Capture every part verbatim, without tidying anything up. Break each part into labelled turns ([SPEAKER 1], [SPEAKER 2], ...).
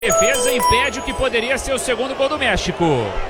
[SPEAKER 1] Defesa impede o que poderia ser o segundo gol do México.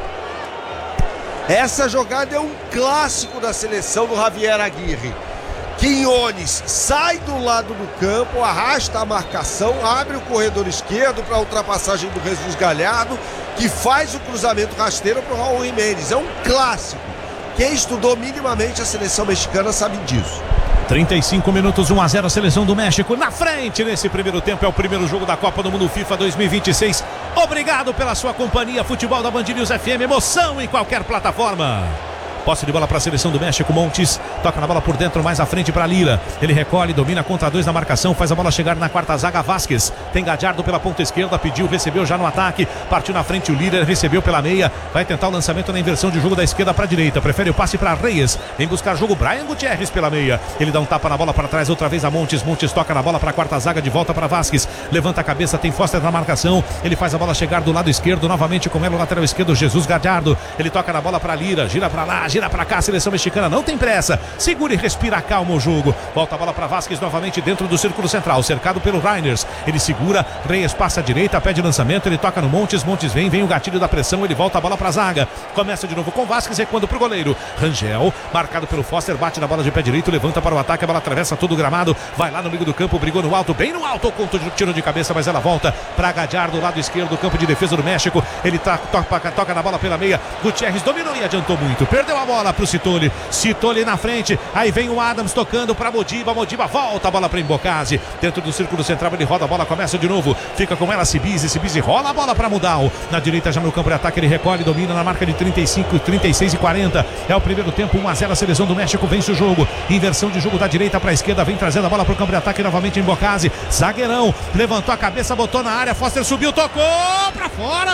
[SPEAKER 2] Essa jogada é um clássico da seleção do Javier Aguirre. Quinones sai do lado do campo, arrasta a marcação, abre o corredor esquerdo para a ultrapassagem do Jesus Galhardo, que faz o cruzamento rasteiro para o Raul Jiménez. É um clássico. Quem estudou minimamente a seleção mexicana sabe disso.
[SPEAKER 3] trinta e cinco minutos, um a zero, a seleção do México na frente nesse primeiro tempo. É o primeiro jogo da Copa do Mundo FIFA dois mil e vinte e seis. Obrigado pela sua companhia. Futebol da Band News F M, emoção em qualquer plataforma. Posse de bola para a seleção do México. Montes toca na bola por dentro, mais à frente para Lira. Ele recolhe, domina contra dois na marcação, faz a bola chegar na quarta zaga. Vasquez tem Gallardo pela ponta esquerda, pediu, recebeu já no ataque, partiu na frente o Lira, recebeu pela meia, vai tentar o lançamento na inversão de jogo da esquerda para a direita, prefere o passe para Reyes, vem buscar jogo Brian Gutierrez pela meia, ele dá um tapa na bola para trás, outra vez a Montes, Montes toca na bola para a quarta zaga, de volta para Vasquez, levanta a cabeça, tem Foster na marcação, ele faz a bola chegar do lado esquerdo, novamente com ela o lateral esquerdo, Jesus Gallardo, ele toca na bola para Lira, gira para lá, gira para cá, a seleção mexicana não tem pressa, segura e respira, calma o jogo, volta a bola para Vasquez novamente dentro do círculo central, cercado pelo Reiners, ele segura, Reyes passa à direita, pede lançamento, ele toca no Montes, Montes vem, vem o gatilho da pressão, ele volta a bola para a zaga, começa de novo com Vasquez, recuando para o goleiro, Rangel, marcado pelo Foster, bate na bola de pé direito, levanta para o ataque, a bola atravessa todo o gramado, vai lá no meio do campo, brigou no alto, bem no alto, com tiro de cabeça, mas ela volta para Gallardo, do lado esquerdo do campo de defesa do México, ele tá, toca, toca na bola pela meia, Gutierrez dominou e adiantou muito, perdeu a bola para o Citoli, Citoli na frente, aí vem o Adams tocando para Modiba, Modiba volta a bola para Embocase, dentro do círculo central ele roda a bola, começa de novo, fica com ela Sibizi, Sibizi rola a bola para Mudal, na direita já no campo de ataque ele recolhe, domina na marca de trinta e cinco, trinta e seis e quarenta, é o primeiro tempo, um a zero, a seleção do México vence o jogo, inversão de jogo da direita para a esquerda, vem trazendo a bola para o campo de ataque novamente Embocase, zagueirão, levantou a cabeça, botou na área, Foster subiu, tocou para fora,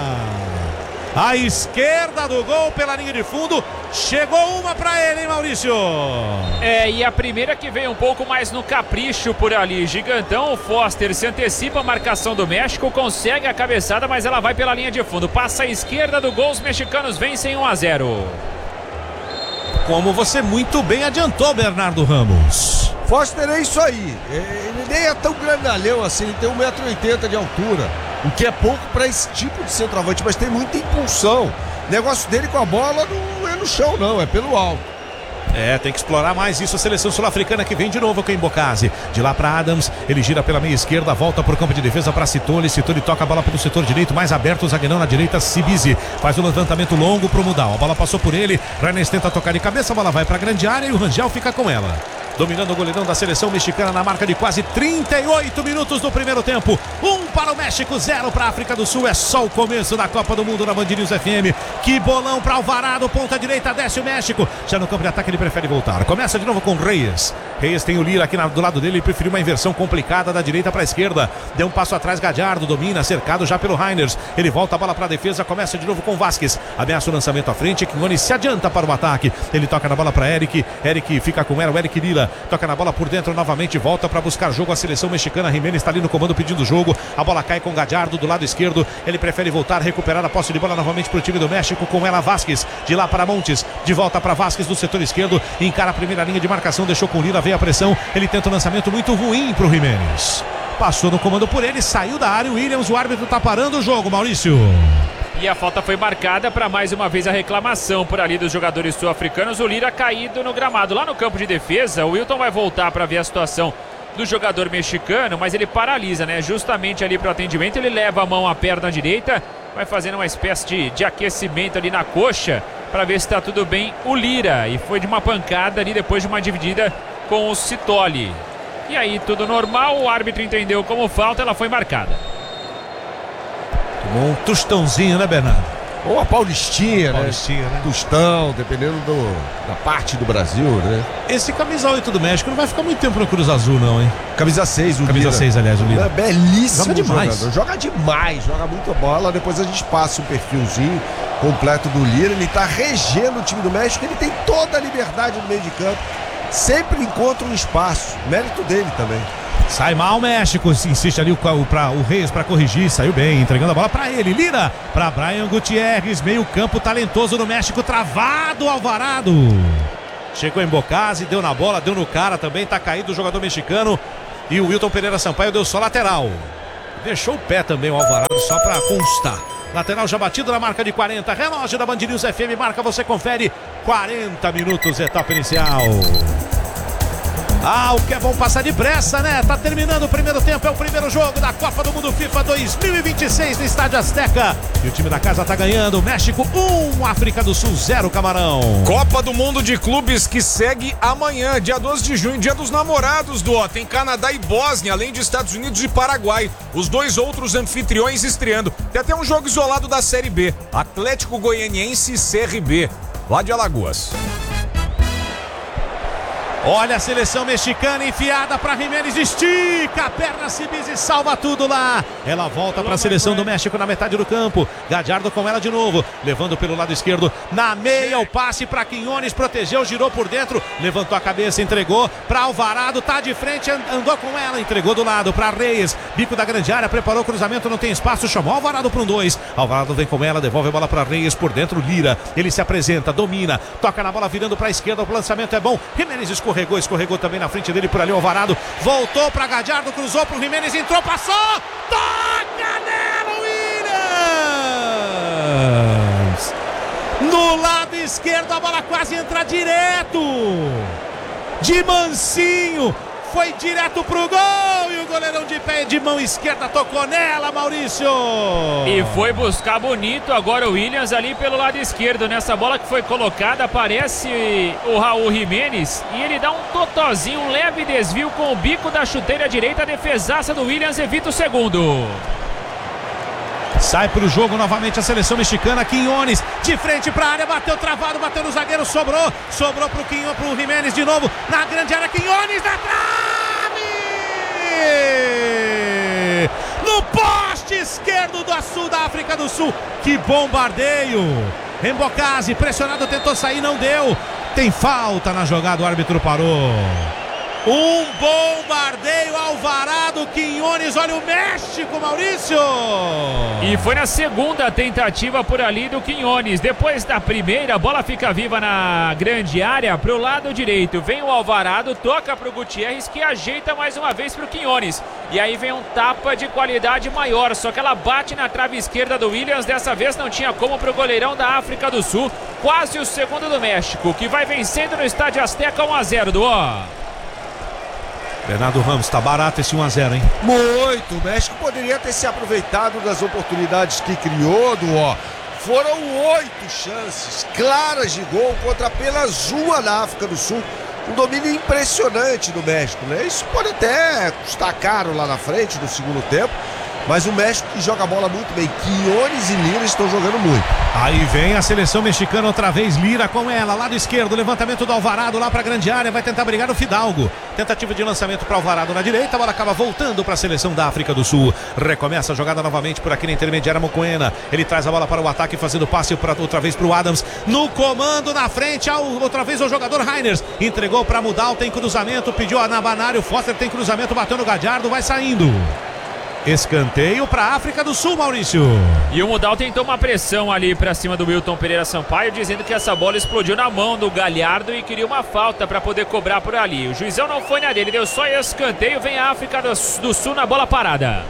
[SPEAKER 3] à esquerda do gol pela linha de fundo, chegou uma para ele, hein, Maurício?
[SPEAKER 1] É, e a primeira que veio um pouco mais no capricho por ali, gigantão, o Foster se antecipa a marcação do México, consegue a cabeçada, mas ela vai pela linha de fundo, passa à esquerda do gol, os mexicanos vencem um a zero.
[SPEAKER 3] Como você muito bem adiantou, Bernardo Ramos.
[SPEAKER 2] Foster é isso aí, ele nem é tão grandalhão assim, ele tem um metro e oitenta de altura, o que é pouco para esse tipo de centroavante, mas tem muita impulsão. O negócio dele com a bola não é no chão não, é pelo alto.
[SPEAKER 3] É, tem que explorar mais isso a seleção sul-africana que vem de novo com Embocase. De lá para Adams, ele gira pela meia esquerda, volta para o campo de defesa para Citoli. Citoli toca a bola pelo setor direito, mais aberto, o zagueirão na direita, Sibizi. Faz o levantamento longo para o Mudal. A bola passou por ele, Renes tenta tocar de cabeça, a bola vai para a grande área e o Rangel fica com ela. Dominando o goleirão da seleção mexicana na marca de quase trinta e oito minutos do primeiro tempo. Um para o México, zero para a África do Sul. É só o começo da Copa do Mundo na Band News F M. Que bolão para Alvarado, ponta direita, desce o México. Já no campo de ataque ele prefere voltar. Começa de novo com Reyes. Reyes tem o Lira aqui na, do lado dele. Ele preferiu uma inversão complicada da direita para a esquerda. Deu um passo atrás, Gallardo domina, cercado já pelo Reiners. Ele volta a bola para a defesa, começa de novo com Vasquez. Ameaça o lançamento à frente. Quinones se adianta para o ataque. Ele toca na bola para Eric. Eric fica com ela, o Eric Lira. Toca na bola por dentro novamente, volta para buscar jogo a seleção mexicana. Jiménez está ali no comando pedindo jogo. A bola cai com Gallardo do lado esquerdo. Ele prefere voltar, recuperar a posse de bola novamente para o time do México. Com ela Vasquez, de lá para Montes, de volta para Vasquez do setor esquerdo. Encara a primeira linha de marcação, deixou com Lira, veio a pressão. Ele tenta um lançamento muito ruim para o Jiménez. Passou no comando por ele, saiu da área. O Williams, o árbitro está parando o jogo, Maurício.
[SPEAKER 1] E a falta foi marcada para mais uma vez a reclamação por ali dos jogadores sul-africanos. O Lira caído no gramado. Lá no campo de defesa, o Wilton vai voltar para ver a situação do jogador mexicano, mas ele paralisa, né? Justamente ali para o atendimento, ele leva a mão à perna direita, vai fazendo uma espécie de, de aquecimento ali na coxa para ver se está tudo bem o Lira. E foi de uma pancada ali depois de uma dividida com o Citoli. E aí tudo normal, o árbitro entendeu como falta, ela foi marcada.
[SPEAKER 3] Um tostãozinho, né, Bernardo?
[SPEAKER 2] Ou a Paulistinha,
[SPEAKER 3] Paulistinha,
[SPEAKER 2] né?
[SPEAKER 3] né?
[SPEAKER 2] Tostão, dependendo do, da parte do Brasil, né?
[SPEAKER 3] Esse camisa oito do México não vai ficar muito tempo no Cruz Azul, não, hein?
[SPEAKER 2] Camisa seis, o
[SPEAKER 3] Camisa
[SPEAKER 2] Lira.
[SPEAKER 3] seis, aliás, o Lira.
[SPEAKER 2] É belíssimo.
[SPEAKER 3] Joga demais.
[SPEAKER 2] Jogador. Joga demais, joga muita bola. Depois a gente passa o perfilzinho completo do Lira. Ele tá regendo o time do México. Ele tem toda a liberdade no meio de campo. Sempre encontra um espaço. Mérito dele também.
[SPEAKER 3] Sai mal o México, insiste ali o, o, pra, o Reyes para corrigir, saiu bem, entregando a bola para ele, Lira, para Brian Gutierrez, meio campo talentoso no México, travado Alvarado. Chegou em Embocase, deu na bola, deu no cara também, tá caído o jogador mexicano. E o Wilton Pereira Sampaio deu só lateral. deixou o pé também o Alvarado, só pra constar. Lateral já batido na marca de quarenta. Relógio da Band News F M marca, você confere. quarenta minutos, etapa inicial. Ah, o que é bom passar depressa, né? Tá terminando o primeiro tempo, é o primeiro jogo da Copa do Mundo FIFA dois mil e vinte e seis no Estádio Azteca. E o time da casa tá ganhando. México um, África do Sul zero, Camarão.
[SPEAKER 4] Copa do Mundo de Clubes que segue amanhã, dia doze de junho, dia dos namorados, do ó. Tem Canadá e Bósnia, além de Estados Unidos e Paraguai. Os dois outros anfitriões estreando. Tem até um jogo isolado da Série B. Atlético Goianiense e C R B, lá de Alagoas.
[SPEAKER 3] Olha a seleção mexicana enfiada para Jiménez, estica a perna, Cibis e salva tudo lá. Ela volta para a seleção do México na metade do campo. Gadiardo com ela de novo, levando pelo lado esquerdo, na meia o passe para Quinones, protegeu, girou por dentro, levantou a cabeça, entregou para Alvarado, tá de frente, andou com ela, entregou do lado para Reyes, bico da grande área, preparou o cruzamento, não tem espaço, chamou Alvarado para um dois. Alvarado vem com ela, devolve a bola para Reyes por dentro, Lira, ele se apresenta, domina, toca na bola virando para a esquerda, o lançamento é bom. Jiménez escorregou, escorregou também na frente dele, por ali o Alvarado, voltou para Gadiardo, cruzou para o Jiménez, entrou, passou, toca nela, Williams! No lado esquerdo a bola quase entra direto, de mansinho, foi direto pro gol e o goleirão de pé de mão esquerda tocou nela, Maurício.
[SPEAKER 1] E foi buscar bonito agora o Williams ali pelo lado esquerdo. Nessa bola que foi colocada, aparece o Raul Jiménez e ele dá um totozinho, um leve desvio com o bico da chuteira direita. A defesaça do Williams evita o segundo.
[SPEAKER 3] Sai pro jogo novamente a seleção mexicana. Quinones de frente pra área, bateu travado, bateu no zagueiro, sobrou, sobrou pro Quinones, pro Jiménez de novo, na grande área, Quinones na trave! No poste esquerdo do sul da África do Sul, que bombardeio! Embocase, pressionado, tentou sair, não deu, tem falta na jogada, o árbitro parou. Um bombardeio, Alvarado, Quinones, olha o México, Maurício!
[SPEAKER 1] E foi na segunda tentativa por ali do Quinones. Depois da primeira, a bola fica viva na grande área, pro lado direito. Vem o Alvarado, toca pro Gutierrez, que ajeita mais uma vez pro Quinones. E aí vem um tapa de qualidade maior, só que ela bate na trave esquerda do Williams. Dessa vez não tinha como pro goleirão da África do Sul. Quase o segundo do México, que vai vencendo no Estádio Azteca um a zero do ó.
[SPEAKER 3] Bernardo Ramos, tá barato esse um a zero, hein?
[SPEAKER 2] Muito, o México poderia ter se aproveitado das oportunidades que criou do ó. Foram oito chances claras de gol contra apenas uma da África do Sul. Um domínio impressionante do México, né? Isso pode até custar caro lá na frente no segundo tempo. Mas o México que joga a bola muito bem. Quinones e Lira estão jogando muito.
[SPEAKER 3] Aí vem a seleção mexicana outra vez, Lira com ela, lado esquerdo, levantamento do Alvarado lá para a grande área, vai tentar brigar o Fidalgo. Tentativa de lançamento para Alvarado na direita, a bola acaba voltando para a seleção da África do Sul. Recomeça a jogada novamente por aqui na intermediária, Mocoena. Ele traz a bola para o ataque, fazendo passe pra, outra vez para o Adams. No comando, na frente, ao, outra vez o jogador Reiners. Entregou para Mudal, tem cruzamento, pediu a Nabanário, Foster tem cruzamento, bateu no Gadiardo, vai saindo. Escanteio para a África do Sul, Maurício.
[SPEAKER 1] E o Mudal tentou uma pressão ali para cima do Wilton Pereira Sampaio, dizendo que essa bola explodiu na mão do Galhardo e queria uma falta para poder cobrar por ali. O juizão não foi na dele, deu só escanteio. Vem a África do Sul na bola parada.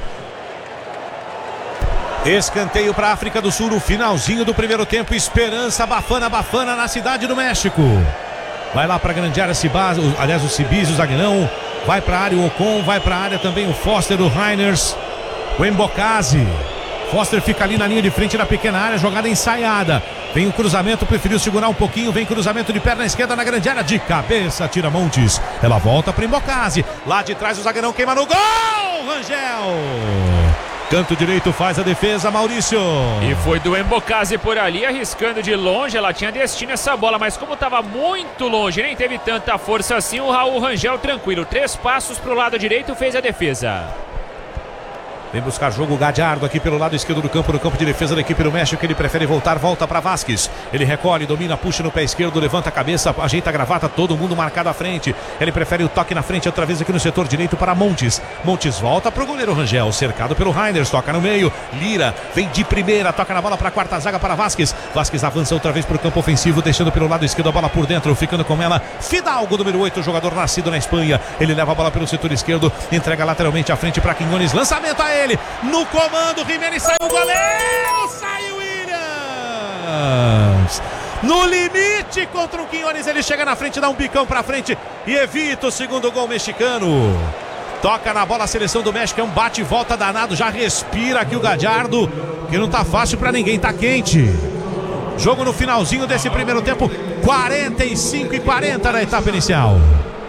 [SPEAKER 3] Escanteio para a África do Sul no finalzinho do primeiro tempo. Esperança, Bafana, Bafana na cidade do México. Vai lá para a grande área, Cibaz, aliás o Cibis, o zagueirão. Vai para a área o Ocon, vai para a área também o Foster, o Reiners, o Embocase. Foster fica ali na linha de frente da pequena área, jogada ensaiada. Vem o cruzamento, preferiu segurar um pouquinho, vem cruzamento de perna esquerda na grande área, de cabeça, tira Montes. Ela volta para Embocase, lá de trás o zagueirão queima no gol, Rangel. Canto direito faz a defesa, Maurício.
[SPEAKER 1] E foi do Embocase por ali, arriscando de longe. Ela tinha destino essa bola, mas como estava muito longe, nem teve tanta força assim, o Raul Rangel tranquilo. Três passos para o lado direito, fez a defesa.
[SPEAKER 3] Vem buscar jogo o Gadiardo aqui pelo lado esquerdo do campo, no campo de defesa da equipe do México. Ele prefere voltar, volta para Vasquez. Ele recolhe, domina, puxa no pé esquerdo, levanta a cabeça, ajeita a gravata, todo mundo marcado à frente. Ele prefere o toque na frente, outra vez aqui no setor direito para Montes. Montes volta para o goleiro Rangel, cercado pelo Reiners, toca no meio. Lira vem de primeira, toca na bola para a quarta zaga para Vasquez. Vasquez avança outra vez para o campo ofensivo, deixando pelo lado esquerdo a bola por dentro, ficando com ela Fidalgo, número oito, jogador nascido na Espanha. Ele leva a bola pelo setor esquerdo, entrega lateralmente à frente para Quinones, lançamento a ele. No comando, Jimenez, saiu o goleiro, saiu Williams. No limite contra o Quinones, ele chega na frente, dá um bicão pra frente e evita o segundo gol mexicano. Toca na bola a seleção do México, é um bate e volta danado, já respira aqui o Gallardo, que não tá fácil pra ninguém, tá quente. Jogo no finalzinho desse primeiro tempo, quarenta e cinco e quarenta na etapa inicial.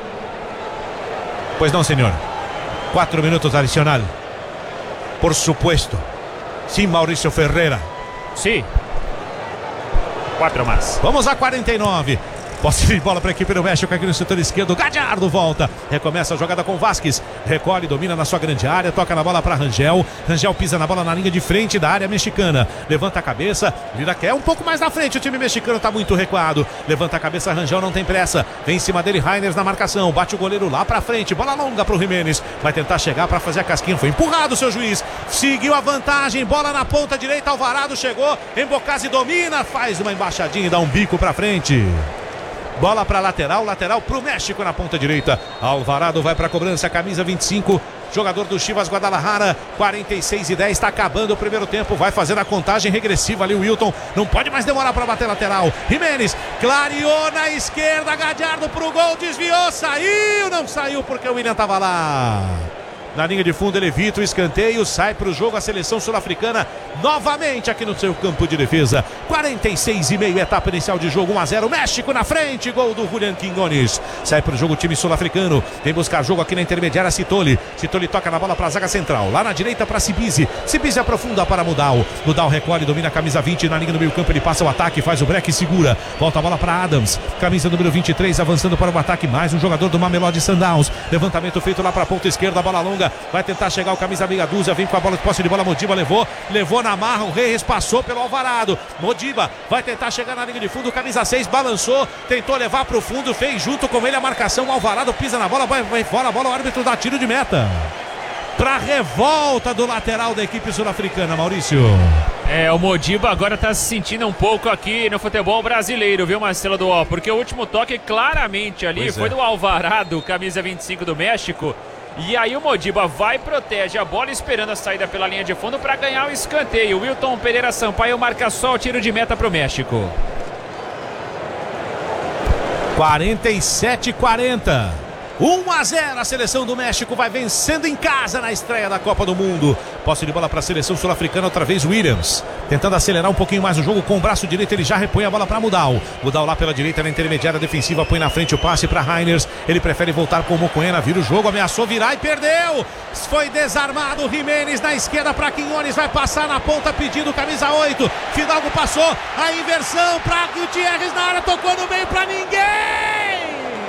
[SPEAKER 3] Pois não, senhor. Quatro minutos adicional. Por supuesto. Sim, Maurício Ferreira.
[SPEAKER 1] Sim. Quatro mais.
[SPEAKER 3] Vamos a quarenta e nove. Posse de bola para a equipe do México aqui no setor esquerdo. Gallardo volta. Recomeça a jogada com Vázquez. Recolhe, domina na sua grande área. Toca na bola para Rangel. Rangel pisa na bola na linha de frente da área mexicana. Levanta a cabeça. Lira quer um pouco mais na frente. O time mexicano está muito recuado. Levanta a cabeça. Rangel não tem pressa. Vem em cima dele. Reiners na marcação. Bate o goleiro lá para frente. Bola longa para o Jimenez. Vai tentar chegar para fazer a casquinha. Foi empurrado o seu juiz. Seguiu a vantagem. Bola na ponta direita. Alvarado chegou. Embocase domina. Faz uma embaixadinha e dá um bico para frente. Bola para lateral, lateral para o México na ponta direita. Alvarado vai para a cobrança, camisa vinte e cinco, jogador do Chivas Guadalajara. Quarenta e seis e dez, está acabando o primeiro tempo. Vai fazendo a contagem regressiva ali o Wilton. Não pode mais demorar para bater lateral. Jimenez clareou na esquerda, Gallardo para o gol, desviou, saiu, não saiu porque o William estava lá. Na linha de fundo ele evita o escanteio, sai para o jogo a seleção sul-africana novamente aqui no seu campo de defesa. Quarenta e seis e meio, etapa inicial de jogo, um a zero, México na frente, gol do Julián Quiñones. Sai para o jogo o time sul-africano, vem buscar jogo aqui na intermediária. Citoli, Citoli toca na bola para a zaga central, lá na direita para Sibisi, Sibisi aprofunda para Mudal, Mudal recolhe, domina a camisa vinte, na linha do meio campo ele passa o ataque, faz o break e segura, volta a bola para Adams, camisa número vinte e três, avançando para o ataque, mais um jogador do Mamelodi Sundowns, levantamento feito lá para a ponta esquerda, bola longa, vai tentar chegar o camisa meia dúzia, vem com a bola de posse de bola, Modiba levou, levou na marra, o Reis passou pelo Alvarado, Modiba vai tentar chegar na linha de fundo, camisa seis balançou, tentou levar para o fundo, fez junto com ele a marcação, o Alvarado pisa na bola, vai, vai fora a bola, o árbitro dá tiro de meta. Para revolta do lateral da equipe sul-africana, Maurício.
[SPEAKER 1] É, o Modiba agora tá se sentindo um pouco aqui no futebol brasileiro, viu, Marcelo Duó? Porque o último toque claramente ali pois foi é. do Alvarado, camisa vinte e cinco do México. E aí o Modiba vai e protege a bola, esperando a saída pela linha de fundo para ganhar o escanteio. Wilton Pereira Sampaio marca só o tiro de meta para o México.
[SPEAKER 3] quarenta e sete a quarenta. um a zero, a seleção do México vai vencendo em casa na estreia da Copa do Mundo. Posse de bola para a seleção sul-africana, outra vez Williams, tentando acelerar um pouquinho mais o jogo com o braço direito, ele já repõe a bola para Mudal. Mudal lá pela direita na intermediária defensiva, põe na frente o passe para Reiners, ele prefere voltar com o Mocoena, vira o jogo, ameaçou virar e perdeu. Foi desarmado o Jimenez na esquerda para Quiñones, vai passar na ponta pedindo camisa oito. Fidalgo passou, a inversão para Gutierrez na área, tocou no meio para ninguém.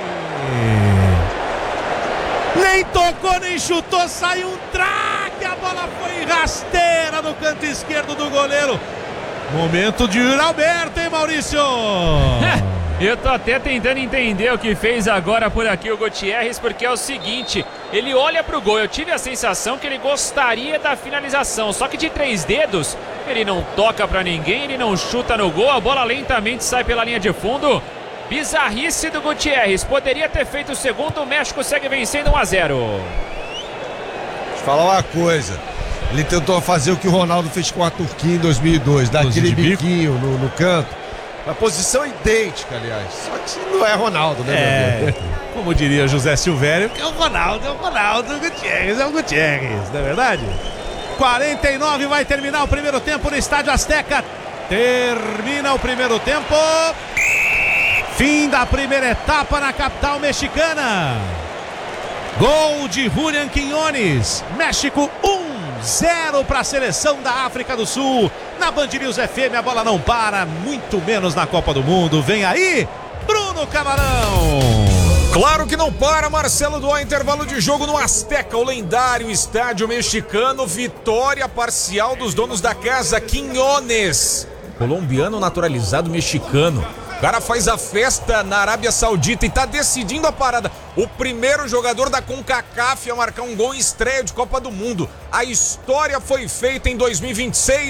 [SPEAKER 3] Nem tocou, nem chutou, saiu um traque, a bola foi rasteira no canto esquerdo do goleiro. Momento de Alberto, hein, Maurício?
[SPEAKER 1] Eu tô até tentando entender o que fez agora por aqui o Gutierrez, porque é o seguinte, ele olha pro gol, eu tive a sensação que ele gostaria da finalização, só que de três dedos, ele não toca pra ninguém, ele não chuta no gol, a bola lentamente sai pela linha de fundo. Bizarrice do Gutierrez, poderia ter feito o segundo, o México segue vencendo um a zero.
[SPEAKER 2] Deixa eu falar uma coisa, ele tentou fazer o que o Ronaldo fez com a Turquia em dois mil e dois, dar aquele biquinho no, no canto, a posição idêntica, aliás, só que não é Ronaldo, né?
[SPEAKER 3] É, como diria José Silvério, que é o Ronaldo, é o Ronaldo, o Gutierrez é o Gutierrez, não é verdade? quarenta e nove, vai terminar o primeiro tempo no Estádio Azteca, termina o primeiro tempo. Fim da primeira etapa na capital mexicana. Gol de Julián Quiñones. México um a zero para a seleção da África do Sul. Na Band News F M a bola não para, muito menos na Copa do Mundo. Vem aí, Bruno Camarão.
[SPEAKER 4] Claro que não para, Marcelo Duó, intervalo de jogo no Azteca, o lendário estádio mexicano. Vitória parcial dos donos da casa, Quiñones, colombiano naturalizado mexicano. O cara faz a festa na Arábia Saudita e tá decidindo a parada. O primeiro jogador da CONCACAF a marcar um gol em estreia de Copa do Mundo. A história foi feita em dois mil e vinte e seis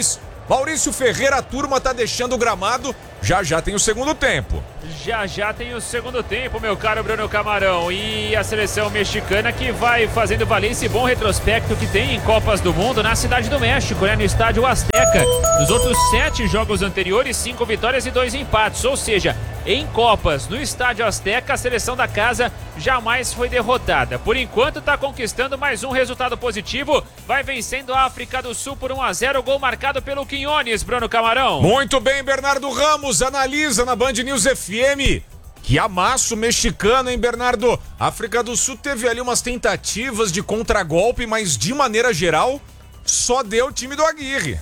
[SPEAKER 4] Maurício Ferreira, a turma tá deixando o gramado, já já tem o segundo tempo.
[SPEAKER 1] Já já tem o segundo tempo, meu caro Bruno Camarão. E a seleção mexicana que vai fazendo valer esse bom retrospecto que tem em Copas do Mundo na Cidade do México, né? No estádio Azteca. Nos outros sete jogos anteriores, cinco vitórias e dois empates. Ou seja, em Copas, no estádio Azteca, a seleção da casa jamais foi derrotada. Por enquanto está conquistando mais um resultado positivo. Vai vencendo a África do Sul por um a zero, gol marcado pelo Quinones, Bruno Camarão.
[SPEAKER 4] Muito bem, Bernardo Ramos analisa na Band News F M. Que amasso mexicano, hein, Bernardo? A África do Sul teve ali umas tentativas de contragolpe, mas de maneira geral, só deu o time do Aguirre.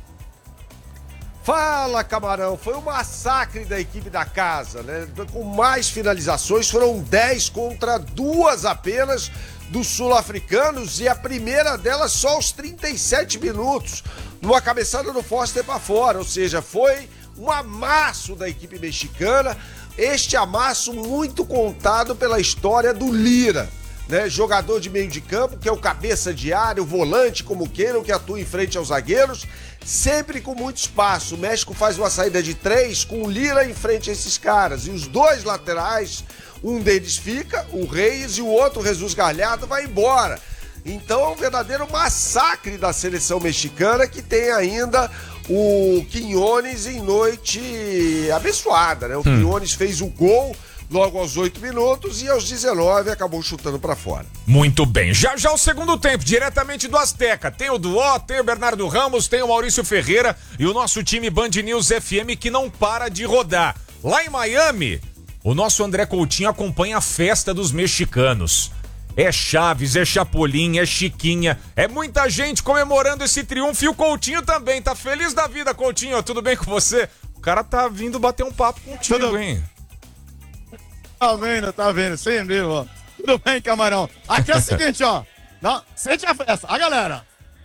[SPEAKER 2] Fala, Camarão, foi um massacre da equipe da casa, né? Com mais finalizações, foram dez contra duas apenas dos sul-africanos e a primeira delas só aos trinta e sete minutos, numa cabeçada do Foster para fora, ou seja, foi um amasso da equipe mexicana, este amasso muito contado pela história do Lira, né? Jogador de meio de campo, que é o cabeça de área, o volante, como queiram, que atua em frente aos zagueiros, sempre com muito espaço. O México faz uma saída de três com o Lira em frente a esses caras. E os dois laterais, um deles fica, o Reis, e o outro, o Jesus Galhardo, vai embora. Então é um verdadeiro massacre da seleção mexicana, que tem ainda o Quinones em noite abençoada, né? O hum. Quinones fez o gol logo aos oito minutos e aos dezenove acabou chutando pra fora.
[SPEAKER 4] Muito bem, já já o segundo tempo, diretamente do Azteca. Tem o Duó, tem o Bernardo Ramos, tem o Maurício Ferreira e o nosso time Band News F M que não para de rodar. Lá em Miami, o nosso André Coutinho acompanha a festa dos mexicanos. É Chaves, é Chapolin, é Chiquinha, é muita gente comemorando esse triunfo e o Coutinho também. Tá feliz da vida, Coutinho? Tudo bem com você? O cara tá vindo bater um papo contigo, Tudo... hein?
[SPEAKER 5] Tá vendo, tá vendo, sem vivo, ó. Tudo bem, Camarão? Aqui é o seguinte, ó. Não, sente a festa. A galera.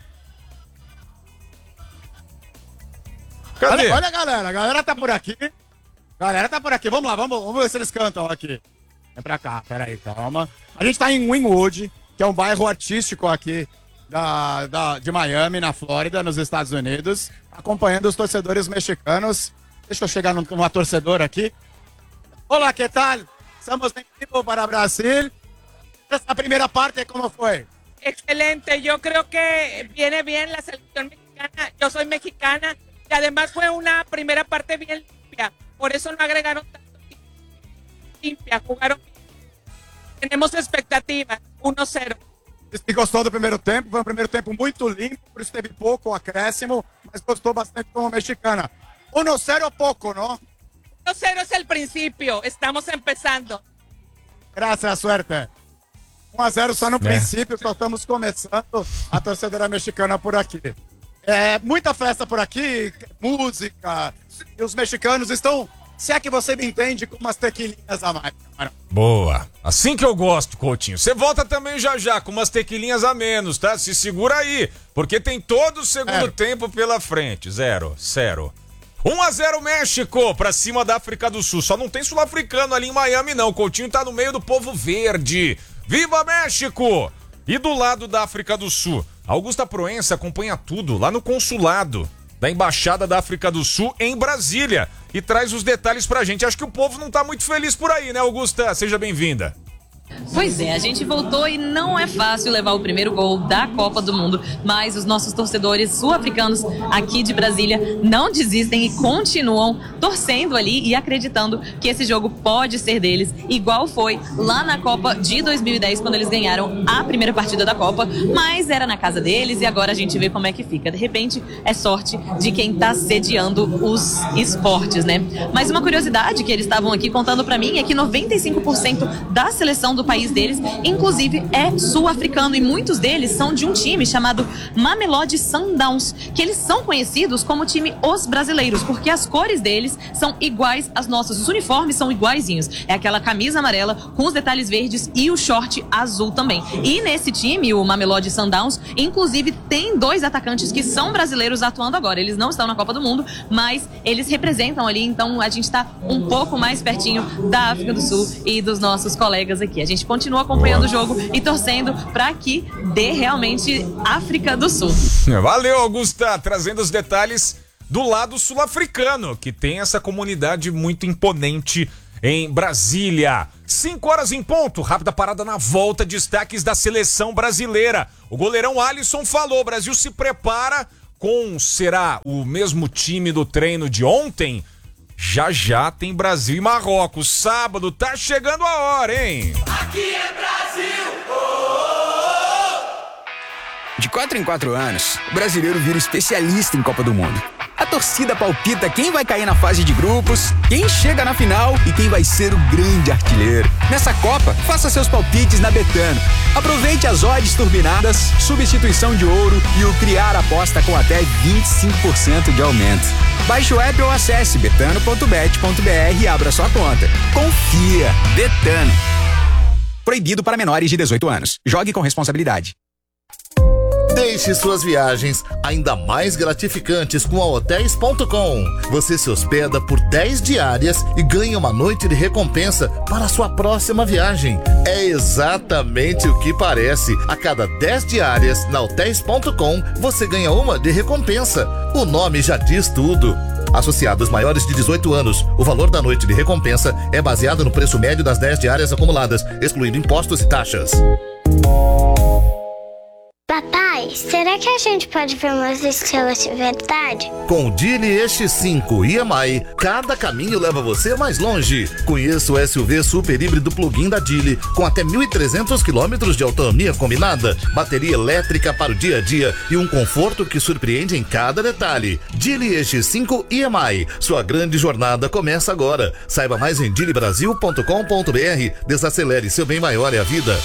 [SPEAKER 4] Cadê?
[SPEAKER 5] Olha, olha a galera, a galera tá por aqui. A galera tá por aqui. Vamos lá, vamos, vamos ver se eles cantam aqui. Vem pra cá, peraí, calma. A gente tá em Wynwood, que é um bairro artístico aqui da, da, de Miami, na Flórida, nos Estados Unidos, acompanhando os torcedores mexicanos. Deixa eu chegar numa torcedora aqui. Olá, que tal? Estamos en vivo para Brasil. Esta primera parte, ¿cómo fue?
[SPEAKER 6] Excelente, yo creo que viene bien la selección mexicana. Yo soy mexicana y además fue una primera parte bien limpia. Por eso no agregaron tanto tiempo. Limpia, jugaron bien. Tenemos expectativas, uno cero.
[SPEAKER 5] E gostou do primeiro tempo, foi um primeiro tempo muito limpo, por isso teve pouco acréscimo, mas gostou bastante como mexicana. uno cero pouco, não?
[SPEAKER 6] uno cero es el principio, estamos empezando.
[SPEAKER 5] Graças, suerte. um a zero só no é. princípio, só estamos começando a torcedora mexicana por aqui. É, muita festa por aqui, música, e os mexicanos estão, se é que você me entende, com umas tequilinhas a mais.
[SPEAKER 4] Boa, assim que eu gosto, Coutinho. Você volta também já já, com umas tequilinhas a menos, tá? Se segura aí, porque tem todo o segundo zero. tempo pela frente. Zero, zero. um a zero México pra cima da África do Sul. Só não tem sul-africano ali em Miami, não. O Coutinho tá no meio do povo verde. Viva México! E do lado da África do Sul, a Augusta Proença acompanha tudo lá no consulado da Embaixada da África do Sul em Brasília e traz os detalhes pra gente. Acho que o povo não tá muito feliz por aí, né, Augusta? Seja bem-vinda.
[SPEAKER 7] Pois é, a gente voltou e não é fácil levar o primeiro gol da Copa do Mundo, mas os nossos torcedores sul-africanos aqui de Brasília não desistem e continuam torcendo ali e acreditando que esse jogo pode ser deles, igual foi lá na Copa de dois mil e dez, quando eles ganharam a primeira partida da Copa, mas era na casa deles e agora a gente vê como é que fica. De repente, é sorte de quem tá sediando os esportes, né? Mas uma curiosidade que eles estavam aqui contando pra mim é que noventa e cinco por cento da seleção do país deles, inclusive, é sul-africano e muitos deles são de um time chamado Mamelodi Sundowns, que eles são conhecidos como time Os Brasileiros, porque as cores deles são iguais às nossas, os uniformes são iguaizinhos, é aquela camisa amarela com os detalhes verdes e o short azul também. E nesse time, o Mamelodi Sundowns, inclusive tem dois atacantes que são brasileiros atuando agora, eles não estão na Copa do Mundo, mas eles representam ali, então a gente está um pouco mais pertinho da África do Sul e dos nossos colegas aqui. A gente continua acompanhando o jogo e torcendo para que dê realmente África do Sul.
[SPEAKER 4] Valeu, Augusta, trazendo os detalhes do lado sul-africano, que tem essa comunidade muito imponente em Brasília. Cinco horas em ponto, rápida parada na volta, destaques da seleção brasileira. O goleirão Alisson falou, o Brasil se prepara com, será o mesmo time do treino de ontem? Já já tem Brasil e Marrocos. Sábado tá chegando a hora, hein?
[SPEAKER 8] Aqui é Brasil! Oh, oh, oh. De quatro em quatro anos, o brasileiro vira especialista em Copa do Mundo. A torcida palpita quem vai cair na fase de grupos, quem chega na final e quem vai ser o grande artilheiro. Nessa Copa, faça seus palpites na Betano. Aproveite as odds turbinadas, substituição de ouro e o criar aposta com até vinte e cinco por cento de aumento. Baixe o app ou acesse betano ponto bet ponto br e abra sua conta. Confia. Betano. Proibido para menores de dezoito anos. Jogue com responsabilidade.
[SPEAKER 9] Deixe suas viagens ainda mais gratificantes com a hotéis ponto com. Você se hospeda por dez diárias e ganha uma noite de recompensa para a sua próxima viagem. É exatamente o que parece. A cada dez diárias na hotéis ponto com, você ganha uma de recompensa. O nome já diz tudo. Associados maiores de dezoito anos, o valor da noite de recompensa é baseado no preço médio das dez diárias acumuladas, excluindo impostos e taxas.
[SPEAKER 10] Papai, será que a gente pode ver umas estrelas de verdade?
[SPEAKER 9] Com o Dili E X cinco I M I, cada caminho leva você mais longe. Conheça o S U V super híbrido plug-in da Dili, com até mil e trezentos quilômetros de autonomia combinada, bateria elétrica para o dia a dia e um conforto que surpreende em cada detalhe. Dili E X cinco I M I, sua grande jornada começa agora. Saiba mais em dili brasil ponto com ponto br. Desacelere, seu bem maior é a vida.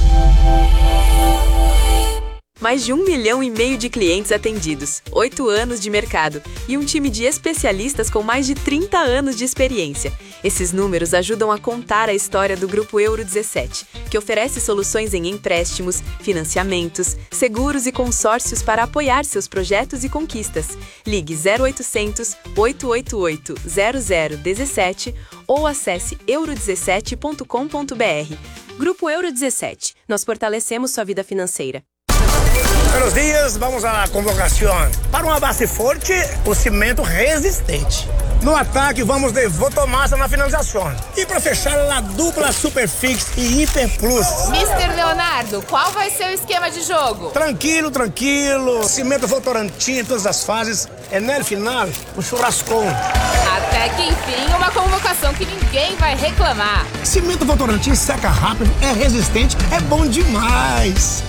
[SPEAKER 11] Mais de um milhão e meio de clientes atendidos, oito anos de mercado e um time de especialistas com mais de trinta anos de experiência. Esses números ajudam a contar a história do Grupo Euro dezessete, que oferece soluções em empréstimos, financiamentos, seguros e consórcios para apoiar seus projetos e conquistas. Ligue zero oitocentos, oito oito oito, zero zero um sete ou acesse euro dezessete ponto com ponto br. Grupo Euro dezessete. Nós fortalecemos sua vida financeira.
[SPEAKER 12] Buenos dias, vamos à convocação. Para uma base forte, o cimento resistente. No ataque, vamos de Votomassa na finalização. E para fechar, a dupla Superfix e Hiper Plus.
[SPEAKER 13] mister Leonardo, qual vai ser o esquema de jogo?
[SPEAKER 12] Tranquilo, tranquilo. Cimento Votorantim em todas as fases. É no final, o churrascão.
[SPEAKER 13] Até que enfim, uma convocação que ninguém vai reclamar.
[SPEAKER 12] Cimento Votorantim seca rápido, é resistente, é bom demais.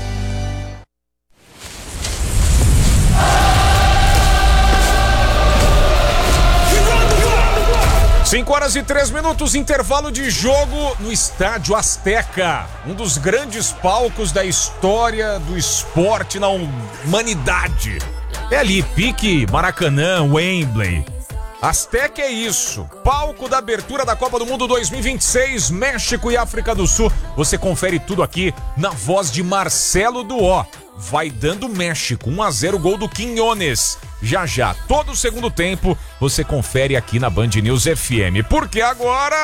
[SPEAKER 4] cinco horas e três minutos, intervalo de jogo no Estádio Azteca. Um dos grandes palcos da história do esporte na humanidade. É ali, pique Maracanã, Wembley. Azteca é isso, palco da abertura da Copa do Mundo dois mil e vinte e seis, México e África do Sul. Você confere tudo aqui na voz de Marcelo Duó. Vai dando México, um a zero, gol do Quinones. Já já, todo o segundo tempo, você confere aqui na Band News F M. Porque agora...